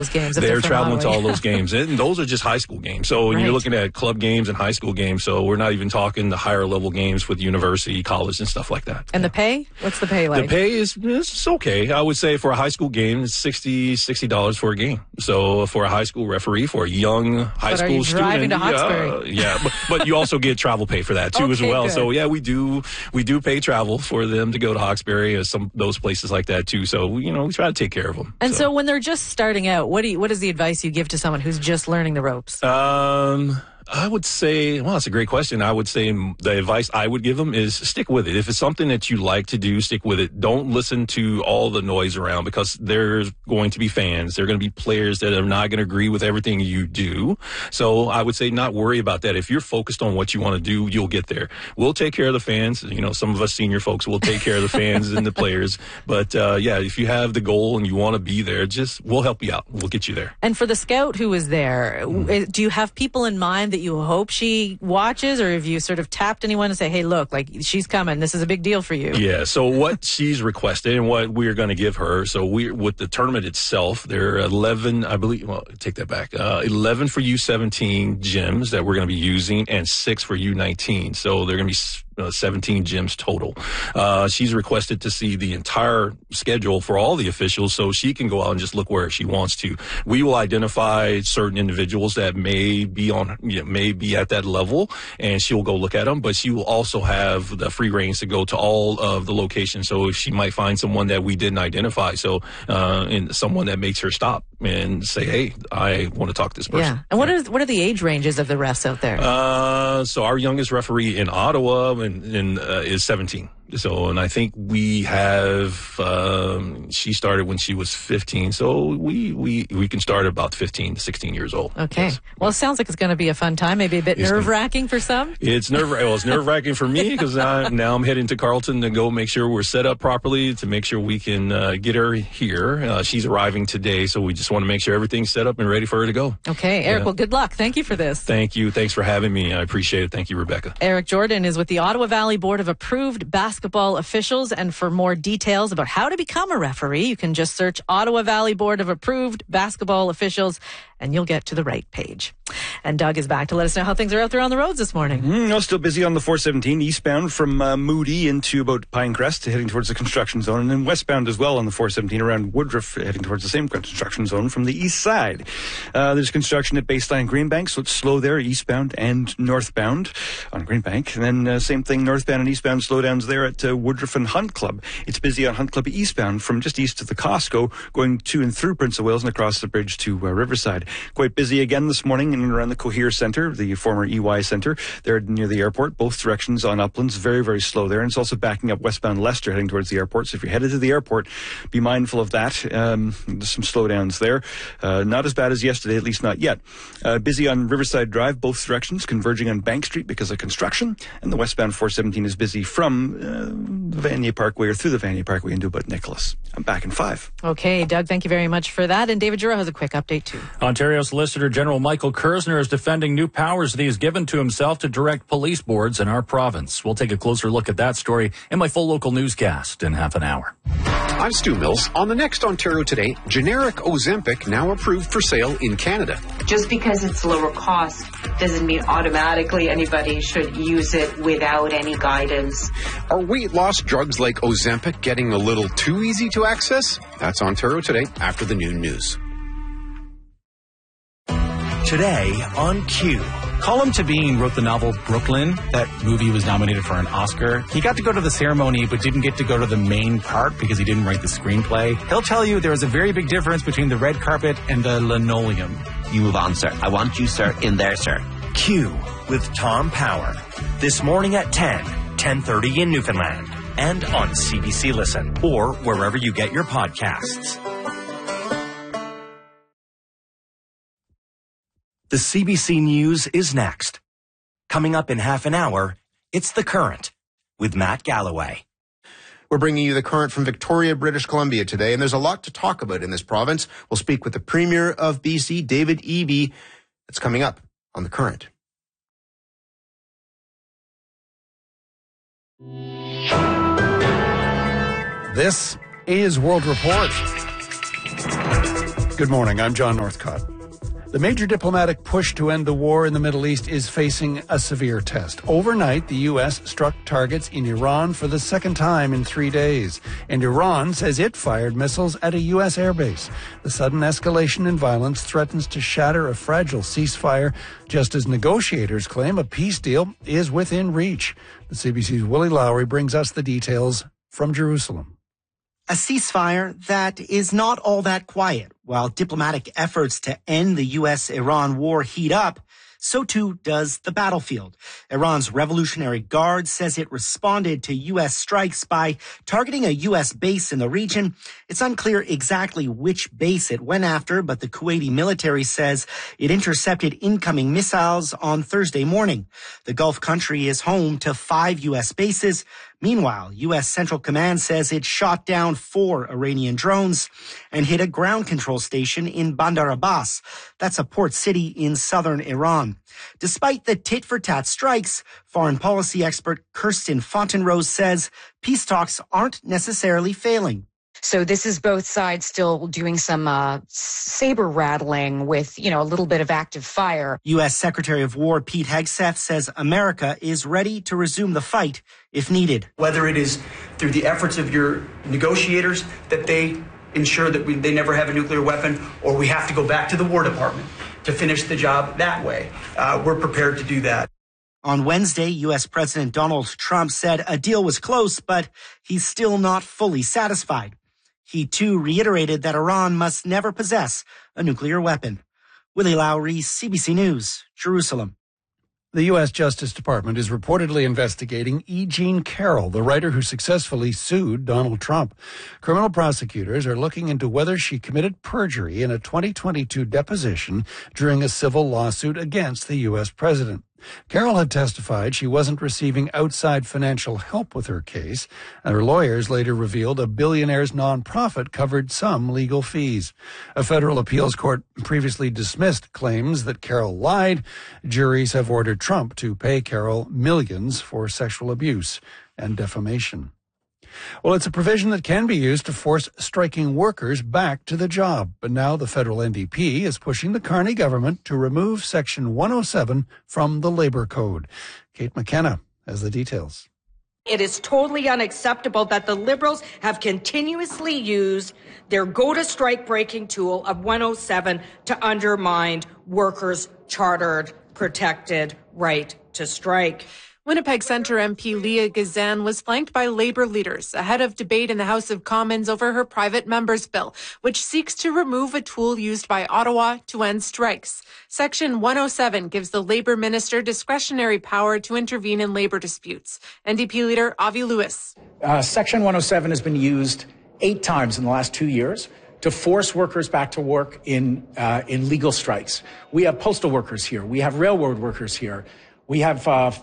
games. They're traveling to all those games, and those are just high school games. So when you're looking at club games and high school games, so we're not even talking the higher level games with university, college, and stuff like that. And the pay? What's the pay like? The pay is okay. I would say for a high school game, it's $60 for a game. So for a high school referee, for a young high school student, driving to Hawkesbury? but you also get travel pay for that too as well. Good. So yeah, we do pay travel for them to go to Hawkesbury or those places like that too. So we try to take care of them. And so when they're just starting out, what is the advice you give to someone who's just learning the ropes? I would say, that's a great question. I would say the advice I would give them is stick with it. If it's something that you like to do, stick with it. Don't listen to all the noise around, because there's going to be fans. There are going to be players that are not going to agree with everything you do. So I would say not worry about that. If you're focused on what you want to do, you'll get there. We'll take care of the fans. Some of us senior folks will take care of the fans and the players. But if you have the goal and you want to be there, we'll help you out. We'll get you there. And for the scout who is there, do you have people in mind that you hope she watches, or have you sort of tapped anyone to say, hey, look, like, she's coming, this is a big deal for you? Yeah, so what she's requested and what we're going to give her, so with the tournament itself, there are 11, I believe, take that back, 11 for U17 gyms that we're going to be using and 6 for U19. So they're going to be 17 gyms total. She's requested to see the entire schedule for all the officials so she can go out and just look where she wants to. We will identify certain individuals that may be at that level, and she'll go look at them, but she will also have the free reins to go to all of the locations. So if she might find someone that we didn't identify, and someone that makes her stop and say, hey, I want to talk to this person. Yeah. And what are the age ranges of the refs out there? So our youngest referee in Ottawa is 17. So, and I think we have, she started when she was 15. So we can start at about 15 to 16 years old. Okay. Yes. Well, it sounds like it's going to be a fun time. Maybe a bit nerve-wracking for some. It's nerve-wracking for me, because now I'm heading to Carleton to go make sure we're set up properly, to make sure we can get her here. She's arriving today, so we just want to make sure everything's set up and ready for her to go. Okay. Eric, well, good luck. Thank you for this. Thank you. Thanks for having me. I appreciate it. Thank you, Rebecca. Eric Jordan is with the Ottawa Valley Board of Approved Basketball Officials, and for more details about how to become a referee, you can just search Ottawa Valley Board of Approved Basketball Officials, and you'll get to the right page. And Doug is back to let us know how things are out there on the roads this morning. Still busy on the 417 eastbound from Moody into about Pinecrest, heading towards the construction zone, and then westbound as well on the 417 around Woodruff, heading towards the same construction zone from the east side. There's construction at Baseline Greenbank, so it's slow there, eastbound and northbound on Greenbank. And then same thing, northbound and eastbound slowdowns there at Woodruff and Hunt Club. It's busy on Hunt Club eastbound from just east of the Costco, going to and through Prince of Wales and across the bridge to Riverside. Quite busy again this morning in and around the Cohere Centre, the former EY Centre. They're near the airport, both directions on Uplands. Very, very slow there. And it's also backing up westbound Leicester heading towards the airport. So if you're headed to the airport, be mindful of that. There's some slowdowns there. Not as bad as yesterday, at least not yet. Busy on Riverside Drive, both directions, converging on Bank Street because of construction. And the westbound 417 is busy from the Vanier Parkway or through the Vanier Parkway into about Nicholas. I'm back in 5. Okay, Doug, thank you very much for that. And David Giroux has a quick update too. Ontario Solicitor General Michael Kersner is defending new powers that he has given to himself to direct police boards in our province. We'll take a closer look at that story in my full local newscast in half an hour. I'm Stu Mills. On the next Ontario Today, generic Ozempic now approved for sale in Canada. Just because it's lower cost doesn't mean automatically anybody should use it without any guidance. Are weight loss drugs like Ozempic getting a little too easy to access? That's Ontario Today after the noon news. Today on Q. Colm Tabine wrote the novel Brooklyn. That movie was nominated for an Oscar. He got to go to the ceremony, but didn't get to go to the main part because he didn't write the screenplay. He'll tell you there is a very big difference between the red carpet and the linoleum. You move on, sir. I want you, sir, in there, sir. Q with Tom Power. This morning at 10:30 in Newfoundland. And on CBC Listen or wherever you get your podcasts. The CBC News is next. Coming up in half an hour, it's The Current with Matt Galloway. We're bringing you The Current from Victoria, British Columbia today, and there's a lot to talk about in this province. We'll speak with the Premier of BC, David Eby. It's coming up on The Current. This is World Report. Good morning. I'm John Northcott. The major diplomatic push to end the war in the Middle East is facing a severe test. Overnight, the U.S. struck targets in Iran for the second time in 3 days. And Iran says it fired missiles at a U.S. airbase. The sudden escalation in violence threatens to shatter a fragile ceasefire, just as negotiators claim a peace deal is within reach. The CBC's Willie Lowry brings us the details from Jerusalem. A ceasefire that is not all that quiet. While diplomatic efforts to end the U.S.-Iran war heat up, so too does the battlefield. Iran's Revolutionary Guard says it responded to U.S. strikes by targeting a U.S. base in the region. It's unclear exactly which base it went after, but the Kuwaiti military says it intercepted incoming missiles on Thursday morning. The Gulf country is home to 5 U.S. bases. Meanwhile, U.S. Central Command says it shot down 4 Iranian drones and hit a ground control station in Bandar Abbas. That's a port city in southern Iran. Despite the tit-for-tat strikes, foreign policy expert Kirsten Fontenrose says peace talks aren't necessarily failing. So this is both sides still doing some saber rattling with, a little bit of active fire. U.S. Secretary of War Pete Hegseth says America is ready to resume the fight if needed. Whether it is through the efforts of your negotiators that they ensure that they never have a nuclear weapon, or we have to go back to the War Department to finish the job that way, we're prepared to do that. On Wednesday, U.S. President Donald Trump said a deal was close, but he's still not fully satisfied. He, too, reiterated that Iran must never possess a nuclear weapon. Willie Lowry, CBC News, Jerusalem. The U.S. Justice Department is reportedly investigating E. Jean Carroll, the writer who successfully sued Donald Trump. Criminal prosecutors are looking into whether she committed perjury in a 2022 deposition during a civil lawsuit against the U.S. president. Carroll had testified she wasn't receiving outside financial help with her case, and her lawyers later revealed a billionaire's nonprofit covered some legal fees. A federal appeals court previously dismissed claims that Carroll lied. Juries have ordered Trump to pay Carroll millions for sexual abuse and defamation. Well, it's a provision that can be used to force striking workers back to the job. But now the federal NDP is pushing the Carney government to remove Section 107 from the Labor Code. Kate McKenna has the details. It is totally unacceptable that the Liberals have continuously used their go-to-strike breaking tool of 107 to undermine workers' chartered, protected right to strike. Winnipeg Centre MP Leah Gazan was flanked by Labour leaders ahead of debate in the House of Commons over her private member's bill, which seeks to remove a tool used by Ottawa to end strikes. Section 107 gives the Labour minister discretionary power to intervene in labour disputes. NDP leader Avi Lewis. Section 107 has been used 8 times in the last 2 years to force workers back to work in legal strikes. We have postal workers here. We have railroad workers here. We have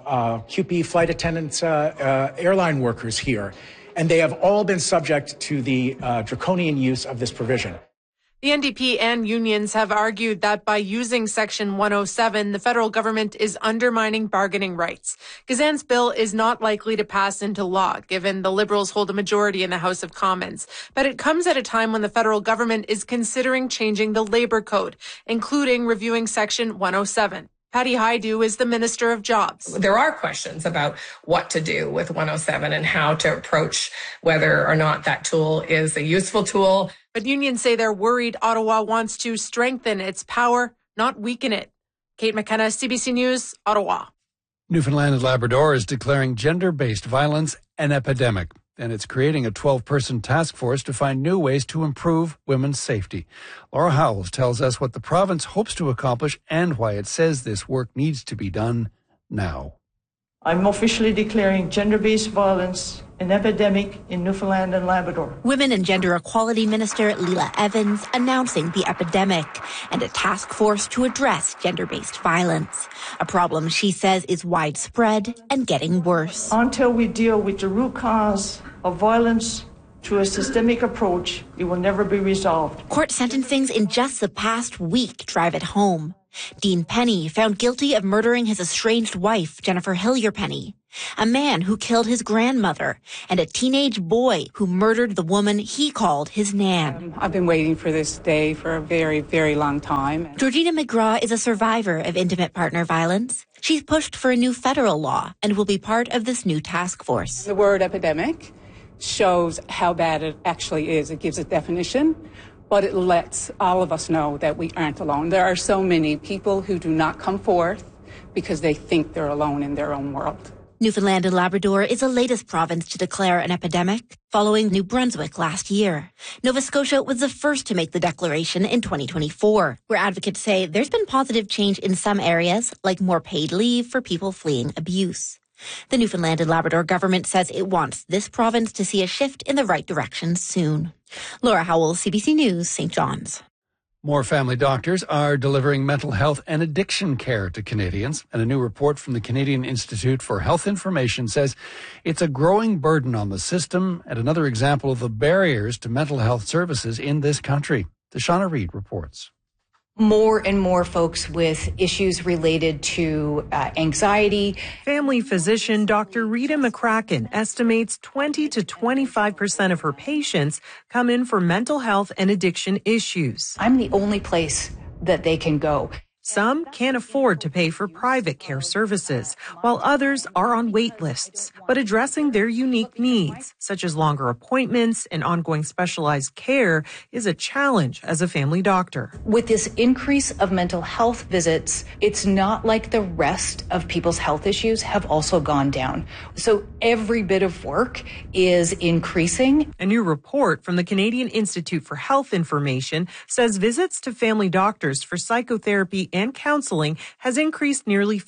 QP flight attendants, airline workers here, and they have all been subject to the draconian use of this provision. The NDP and unions have argued that by using Section 107, the federal government is undermining bargaining rights. Gazan's bill is not likely to pass into law, given the Liberals hold a majority in the House of Commons. But it comes at a time when the federal government is considering changing the Labor Code, including reviewing Section 107. Patty Hajdu is the Minister of Jobs. There are questions about what to do with 107 and how to approach whether or not that tool is a useful tool. But unions say they're worried Ottawa wants to strengthen its power, not weaken it. Kate McKenna, CBC News, Ottawa. Newfoundland and Labrador is declaring gender-based violence an epidemic, and it's creating a 12-person task force to find new ways to improve women's safety. Laura Howells tells us what the province hopes to accomplish and why it says this work needs to be done now. I'm officially declaring gender-based violence an epidemic in Newfoundland and Labrador. Women and Gender Equality Minister Leela Evans announcing the epidemic and a task force to address gender-based violence, a problem she says is widespread and getting worse. Until we deal with the root cause of violence, Through a systemic approach, it will never be resolved. Court sentencings in just the past week drive it home. Dean Penny found guilty of murdering his estranged wife, Jennifer Hillier Penny, a man who killed his grandmother, and a teenage boy who murdered the woman he called his Nan. I've been waiting for this day for a very, very long time. Georgina McGraw is a survivor of intimate partner violence. She's pushed for a new federal law and will be part of this new task force. The word epidemic shows how bad it actually is. It gives a definition, but it lets all of us know that we aren't alone. There are so many people who do not come forth because they think they're alone in their own world. Newfoundland and Labrador is the latest province to declare an epidemic, following New Brunswick last year. Nova Scotia was the first to make the declaration in 2024, where advocates say there's been positive change in some areas, like more paid leave for people fleeing abuse. The Newfoundland and Labrador government says it wants this province to see a shift in the right direction soon. Laura Howell, CBC News, St. John's. More family doctors are delivering mental health and addiction care to Canadians, and a new report from the Canadian Institute for Health Information says it's a growing burden on the system and another example of the barriers to mental health services in this country. Tashana Reid reports. More and more folks with issues related to anxiety. Family physician Dr. Rita McCracken estimates 20 to 25% of her patients come in for mental health and addiction issues. I'm the only place that they can go. Some can't afford to pay for private care services, while others are on wait lists. But addressing their unique needs, such as longer appointments and ongoing specialized care, is a challenge as a family doctor. With this increase of mental health visits, it's not like the rest of people's health issues have also gone down. So every bit of work is increasing. A new report from the Canadian Institute for Health Information says visits to family doctors for psychotherapy and counseling has increased nearly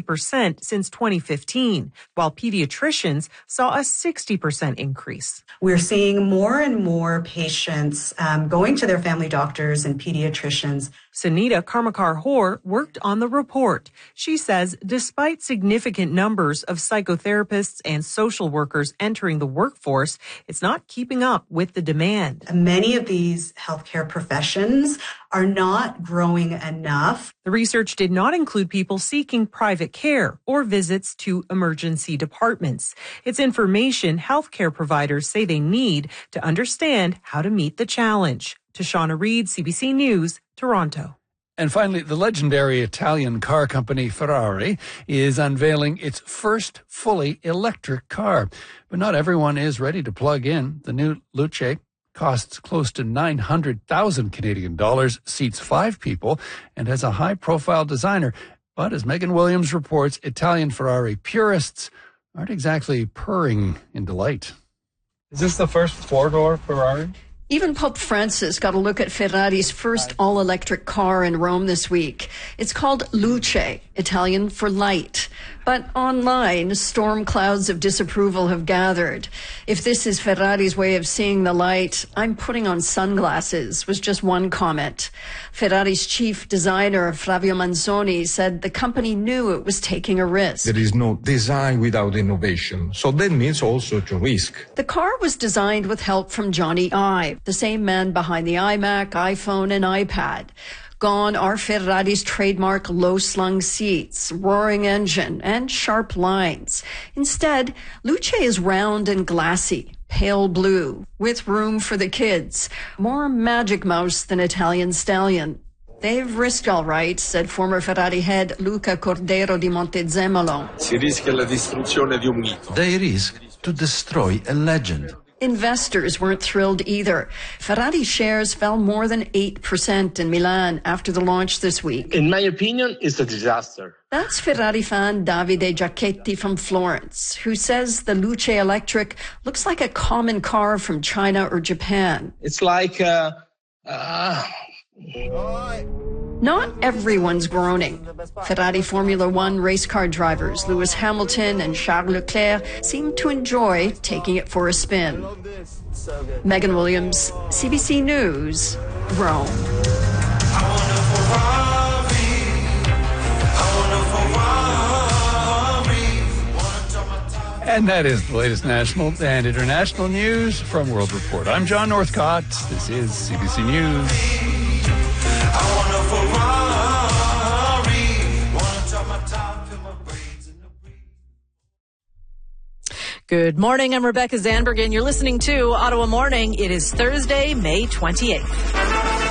50% since 2015, while pediatricians saw a 60% increase. We're seeing more and more patients going to their family doctors and pediatricians. Sunita Karmakar-Hoare worked on the report. She says despite significant numbers of psychotherapists and social workers entering the workforce, it's not keeping up with the demand. Many of these healthcare professions are not growing enough. The research did not include people seeking private care or visits to emergency departments. It's information healthcare providers say they need to understand how to meet the challenge. Tashana Reid, CBC News, Toronto. And finally, the legendary Italian car company Ferrari is unveiling its first fully electric car. But not everyone is ready to plug in. The new Luce costs close to 900,000 Canadian dollars, seats 5 people, and has a high-profile designer. But as Megan Williams reports, Italian Ferrari purists aren't exactly purring in delight. Is this the first four-door Ferrari? Even Pope Francis got a look at Ferrari's first all-electric car in Rome this week. It's called Luce, Italian for light. But online, storm clouds of disapproval have gathered. If this is Ferrari's way of seeing the light, I'm putting on sunglasses, was just one comment. Ferrari's chief designer, Flavio Manzoni, said the company knew it was taking a risk. There is no design without innovation. So that means also to risk. The car was designed with help from Johnny Ive, the same man behind the iMac, iPhone, and iPad. Gone are Ferrari's trademark low-slung seats, roaring engine, and sharp lines. Instead, Luce is round and glassy, pale blue, with room for the kids. More Magic Mouse than Italian Stallion. They've risked all right, said former Ferrari head Luca Cordero di Montezemolo. Si rischia la distruzione di un mito. They risk to destroy a legend. Investors weren't thrilled either. Ferrari shares fell more than 8% in Milan after the launch this week. In my opinion, it's a disaster. That's Ferrari fan Davide Giacchetti from Florence, who says the Luce Electric looks like a common car from China or Japan. It's like Not everyone's groaning. Ferrari Formula One race car drivers Lewis Hamilton and Charles Leclerc seem to enjoy taking it for a spin. Megan Williams, CBC News, Rome. And that is the latest national and international news from World Report. I'm John Northcott. This is CBC News. Good morning. I'm Rebecca Zandbergen. You're listening to Ottawa Morning. It is Thursday, May 28th.